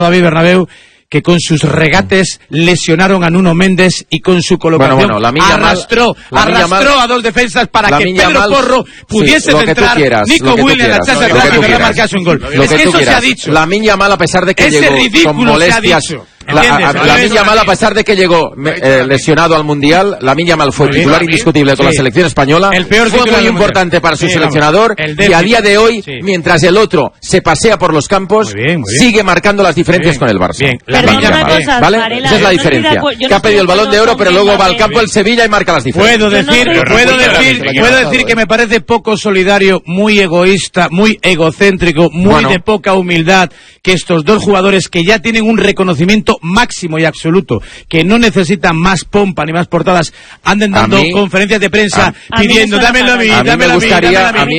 David Bernabéu, que con sus regates lesionaron a Nuno Méndez y con su colocación arrastró a dos defensas para que Pedro Porro pudiese centrar, Nico Williams la chance de que marcase un gol. Es que eso se ha dicho. Lamine Yamal, a pesar de que llegó con molestias, Lamine Yamal, a pesar de que llegó lesionado al Mundial, Lamine Yamal fue titular indiscutible con la selección española, fue muy importante para su seleccionador, y a día de hoy, mientras el otro se pasea por los campos, sigue marcando las diferencias con el Barça. ¿Vale? Esa es la diferencia. Que ha pedido el Balón de Oro, pero luego va al campo el Sevilla y marca las diferencias. Puedo decir que me parece poco solidario, muy egoísta, muy egocéntrico, muy de poca humildad, que estos dos jugadores que ya tienen un reconocimiento máximo y absoluto, que no necesitan más pompa ni más portadas, anden dando conferencias de prensa pidiendo dámelo a mí, dámelo a mí.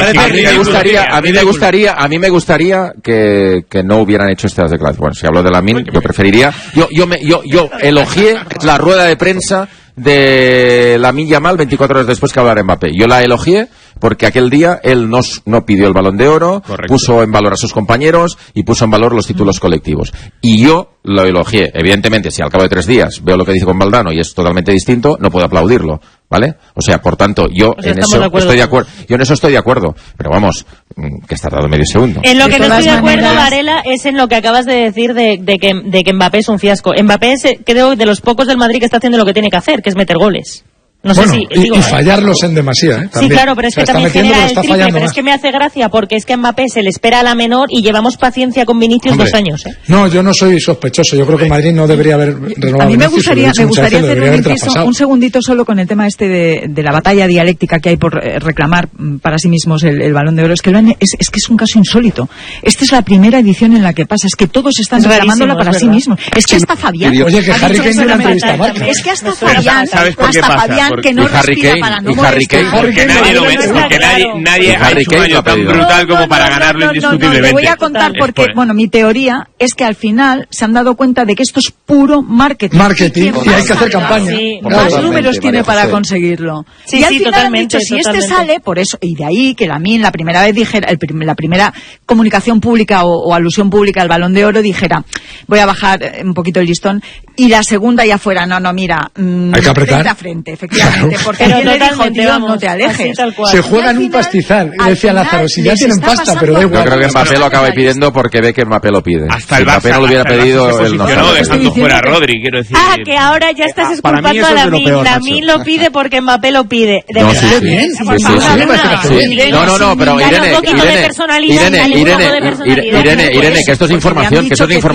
A mí me gustaría que no hubieran hecho estas declaraciones. Bueno, si hablo de Lamine, yo preferiría, yo elogié la rueda de prensa de Lamine Yamal 24 horas después que hablara Mbappé. Yo la elogié porque aquel día él no pidió el Balón de Oro, puso en valor a sus compañeros y puso en valor los títulos colectivos. Y yo lo elogié. Evidentemente, si al cabo de 3 días veo lo que dice con Valdano y es totalmente distinto, no puedo aplaudirlo, ¿vale? O sea, por tanto, yo en eso estoy de acuerdo. Yo en eso estoy de acuerdo. Pero vamos, que está tardado medio segundo. En lo que no estoy de acuerdo, Varela, es en lo que acabas de decir de que Mbappé es un fiasco. Mbappé es, creo, de los pocos del Madrid que está haciendo lo que tiene que hacer, que es meter goles. No sé y fallarlos en demasía, ¿eh? Sí, claro, pero es que también genera el triple, pero es que me hace gracia porque es que Mbappé se le espera a la menor y llevamos paciencia con Vinicius 2 años, ¿eh? No, yo no soy sospechoso, yo creo que Madrid no debería haber renovado. A mí me gustaría hacer un segundito solo con el tema de la batalla dialéctica que hay por reclamar para sí mismos el Balón de Oro. Es que es un caso insólito. Esta es la primera edición en la que pasa, es que todos están reclamándola para sí mismos. Es que hasta Fabián... Oye, que Harry Kane dio una entrevista a Marca. Es que hasta Fabián que no respira para no molestar. Porque nadie lo ve, porque nadie ha hecho un año tan brutal como para ganarlo indiscutiblemente. Te voy a contar porque, mi teoría es que al final se han dado cuenta de que esto es puro marketing. Y hay que hacer campaña. Más números tiene para conseguirlo. Y al final han dicho, si este sale, por eso, y de ahí que Lamine la primera vez dijera, la primera comunicación pública o alusión pública al Balón de Oro dijera, voy a bajar un poquito el listón, y la segunda ya fuera, mira, hay que apretar frente a frente, efectivamente. Porque él le dijo, tío, no te alejes. Se juega en un pastizal. Y decía Lázaro, si ya tienen pasta, pero da igual. Yo creo que Mbappé lo acaba pidiendo porque ve que Mbappé lo pide. Hasta el Mbappé no lo hubiera pedido, él no. Dejando fuera a Rodri, quiero decir. Que ahora ya estás esculpando a Lamine. Lamine lo pide porque Mbappé lo pide. No, sí. No, pero Irene, que esto es información,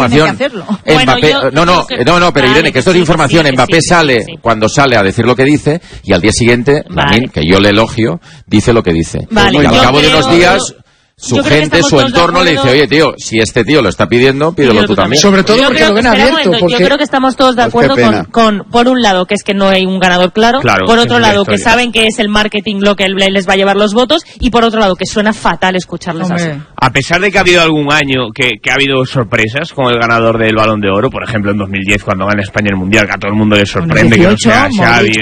pero Irene, que esto es información. Mbappé sale, cuando sale a decir lo que dice, y al día siguiente, Lamine, que yo le elogio, dice lo que dice. Y al cabo de unos días, su gente, su entorno le dice, oye, tío, si este tío lo está pidiendo, pídelo tú también. Sobre todo porque lo ven abierto. Yo creo que estamos todos de acuerdo con, por un lado, que es que no hay un ganador claro, por otro lado, que saben que es el marketing lo que les va a llevar los votos, y por otro lado, que suena fatal escucharles así. A pesar de que ha habido algún año que ha habido sorpresas con el ganador del Balón de Oro, por ejemplo en 2010 cuando gana España el Mundial, que a todo el mundo le sorprende 18, que no sea Xavi,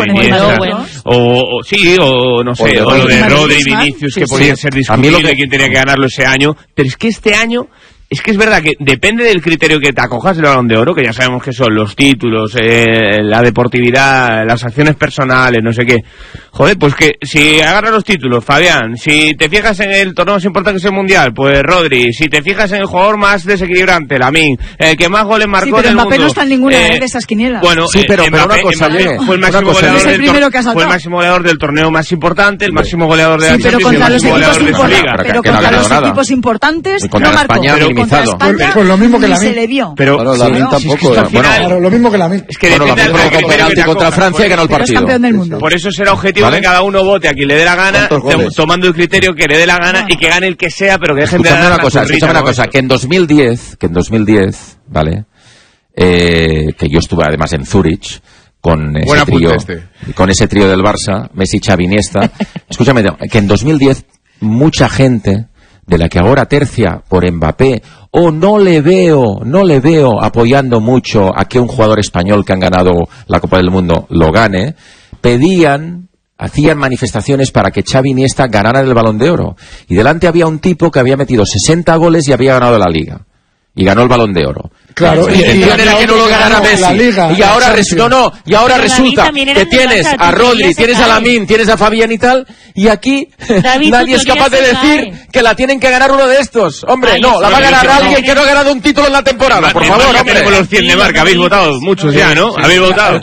o no sé, o lo de Rodri y Vinicius, que podían ser discutibles de quién tenía que ganarlo ese año, pero es que este año es que es verdad que depende del criterio que te acojas del Balón de Oro, que ya sabemos que son los títulos, la deportividad, las acciones personales, no sé qué. Joder, pues que si agarras los títulos, Fabián, si te fijas en el torneo más importante que es el Mundial, pues Rodri, si te fijas en el jugador más desequilibrante, Lamine, el que más goles marcó en el mundo. Mbappé no está en ninguna de esas quinielas. Bueno, sí, pero una cosa, fue el máximo goleador del torneo más importante, el máximo goleador de la Champions, el máximo goleador de la Liga. Pero contra los equipos importantes no marcó. Contra España pues lo mismo que se le vio. Pero Lamine tampoco. Bueno, lo mismo que Lamine. Es que depende del penalti contra Francia y ganó el partido. Campeón del mundo. Por eso será objetivo que cada uno vote a quien le dé la gana, tomando el criterio que le dé la gana y que gane el que sea, pero que dejen de dar escúchame una cosa, que en 2010, ¿vale? Que yo estuve además en Zurich con ese trío del Barça, Messi, Xavi, Iniesta. Escúchame, que en 2010 mucha gente de la que ahora tercia por Mbappé, o no le veo apoyando mucho a que un jugador español que han ganado la Copa del Mundo lo gane, hacían manifestaciones para que Xavi Iniesta ganara el Balón de Oro. Y delante había un tipo que había metido 60 goles y había ganado la Liga. y ganó el Balón de Oro. Claro, y era que no lo ganara Messi. Y ahora resulta que tienes a Rodri, tienes a Lamine, tienes a Fabián y tal, y aquí nadie es capaz de decir que la tienen que ganar uno de estos. Hombre, no, la va a ganar alguien que no ha ganado un título en la temporada, por favor, hombre. Tenemos los 100 de marca, habéis votado muchos ya, ¿no? ¿Habéis votado?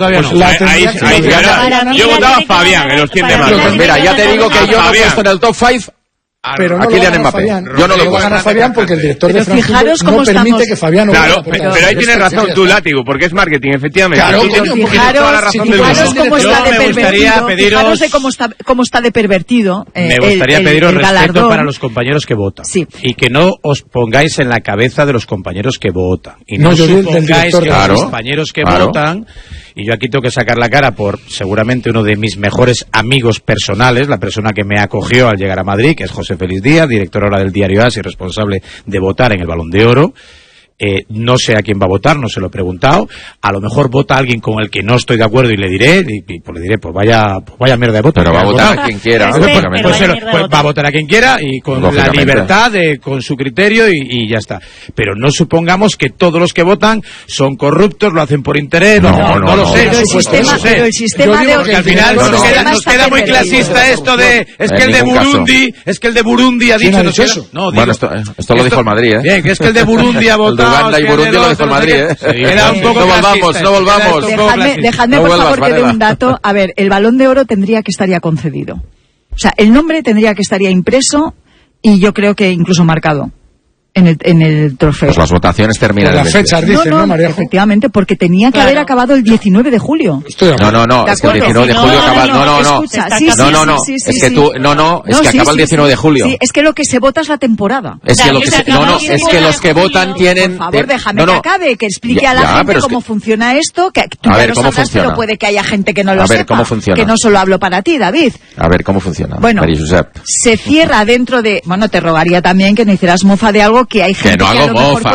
Yo he votado a Fabián en los 100 de marca. Mira, ya te digo que yo no he puesto en el top 5 pero no Kylian Mbappé. Yo no lo voy a ganar Fabián porque el director de Frankfurt no permite que Fabián... Claro, pero ahí tienes razón tú, Látigo, porque es marketing, efectivamente. Claro, fijaros cómo está de pervertido. Fijaros de cómo está de pervertido. Me gustaría pediros respeto para los compañeros que votan. Sí. Y que no os pongáis en la cabeza de los compañeros que votan. Y no supongáis que los compañeros que votan... Y yo aquí tengo que sacar la cara por seguramente uno de mis mejores amigos personales, la persona que me acogió al llegar a Madrid, que es José Félix Díaz, director ahora del diario AS y responsable de votar en el Balón de Oro. No sé a quién va a votar, no se lo he preguntado. A lo mejor vota alguien con el que no estoy de acuerdo y le diré, pues le diré, pues vaya mierda de voto. Pero va a votar a quien quiera. Va a votar a quien quiera y con la libertad, con su criterio y ya está. Pero no supongamos que todos los que votan son corruptos, lo hacen por interés, no lo sé. Pero el sistema de... Porque al final nos queda muy clasista esto de... Es que el de Burundi ha dicho... eso? Bueno, esto lo dijo el Madrid, Bien, que es que el de Burundi ha votado... Uganda y Burundi lo dejó el Madrid, No volvamos. Dejadme, por favor, que dé un dato. A ver, el Balón de Oro tendría que estar ya concedido. O sea, el nombre tendría que estar ya impreso y yo creo que incluso marcado en el trofeo. Pues las votaciones terminan las fechas, dicen, ¿no, María? Efectivamente, porque tenía que haber acabado el 19 de julio. No, es que el 19 de julio acaba... No, es que tú... es que acaba el 19 de julio. Sí, es que lo que se vota es la temporada. Es que los que votan tienen... Por favor, déjame que acabe, que explique a la gente cómo funciona esto, que tú ya lo sabrás, pero puede que haya gente que no lo sepa. A ver, ¿cómo funciona? Que no solo hablo para ti, David. A ver, ¿cómo funciona? Bueno, se cierra dentro de... Bueno, te rogaría también que no hicieras mofa de algo que hay gente que no hago mofa.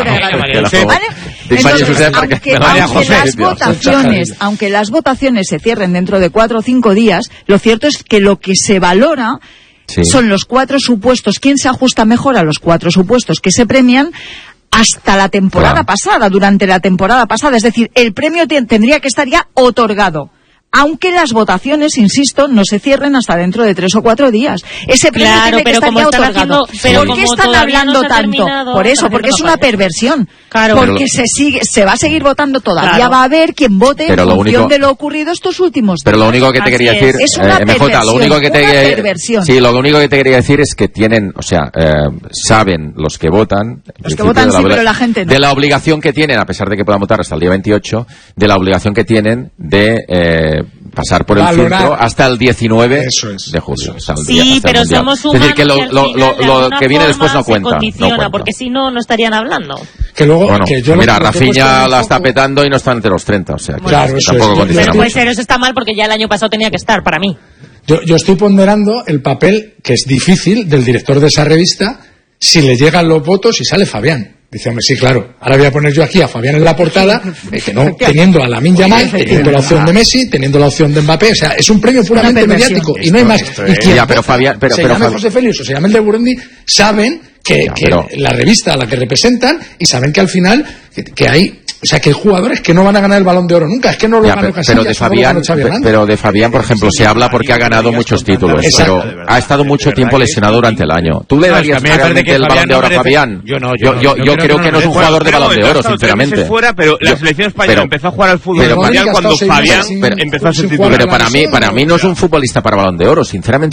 Aunque las votaciones se cierren dentro de 4 o 5 días, lo cierto es que lo que se valora son los 4 supuestos. ¿Quién se ajusta mejor a los 4 supuestos que se premian? Hasta la temporada pasada, durante la temporada pasada. Es decir, el premio tendría que estar ya otorgado. Aunque las votaciones, insisto, no se cierren hasta dentro de 3 o 4 días. Ese premio tiene que estar ya otorgado. ¿Por qué están hablando tanto? Por eso, porque es una perversión. Claro. Porque se va a seguir votando todavía. Claro. Va a haber quien vote en función de lo ocurrido estos últimos días. Pero lo único que te quería decir, es una perversión, lo único que perversión. Sí, lo único que te quería decir es que tienen, saben los que votan, pero la gente no. De la obligación que tienen, a pesar de que puedan votar hasta el día 28, de la obligación que tienen de pasar por el filtro hasta el 19 de julio. Sí, pero somos humanos. Es decir, que lo que viene después no cuenta. Porque si no, no estarían hablando. Que luego, mira, Rafinha la está petando y no está entre los 30. O sea, que claro, tampoco condiciona. Pero puede ser, eso está mal porque ya el año pasado tenía que estar, para mí. Yo estoy ponderando el papel, que es difícil, del director de esa revista, si le llegan los votos y sale Fabián. Dice, hombre, sí, claro, ahora voy a poner yo aquí a Fabián en la portada, que no, teniendo a Lamine Yamal, teniendo la opción de Messi, teniendo la opción de Mbappé, o sea, es un premio puramente mediático y no hay más. Y quien se llame José Félix o se llame el de Burundi, saben que la revista a la que representan y saben que al final que hay... O sea, que hay jugadores que no van a ganar el Balón de Oro nunca, es que no lo ganó Casillas. Pero de Fabián, por ejemplo, se habla porque ha ganado muchos títulos, pero ha estado mucho tiempo lesionado durante el año. ¿Tú le darías realmente el Balón de Oro a Fabián? Yo creo que no es un jugador de Balón de Oro, sinceramente. Pero la selección española empezó a jugar al fútbol mundial cuando Fabián empezó a ser titular. Pero para mí no es un futbolista para Balón de Oro, sinceramente.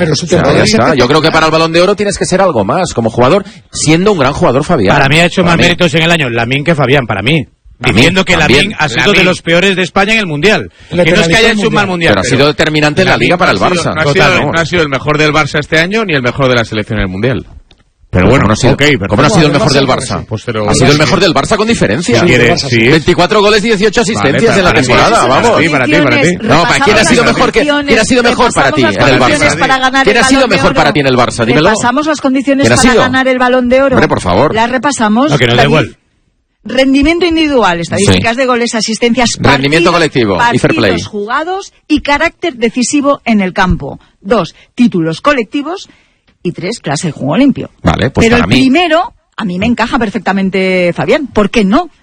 Yo creo que para el Balón de Oro tienes que ser algo más como jugador, siendo un gran jugador Fabián. Para mí ha hecho más méritos en el año Lamine que Fabián, para mí. Diciendo que Lamine ha sido de los peores de España en el Mundial. Que no es que haya hecho un mal Mundial. Pero ha sido determinante en la Liga para el Barça. No ha sido el mejor del Barça este año ni el mejor de la selección en el Mundial. Pero bueno, ¿cómo no ha sido el mejor del Barça? Ha sido el mejor del Barça con diferencia. 24 goles y 18 asistencias en la temporada, vamos. Para ti. No, ¿quién ha sido mejor para ti en el Barça? ¿Quién ha sido mejor para ti en el Barça? Dímelo. ¿Repasamos las condiciones para ganar el Balón de Oro? Hombre, por favor. Las repasamos. No, que no da igual. Rendimiento individual, estadísticas de goles, asistencias, rendimiento colectivo y fair play, partidos jugados y carácter decisivo en el campo. 2, títulos colectivos y 3, clase de juego limpio. Vale, pues pero para el primero a mí me encaja perfectamente Fabián. ¿Por qué no?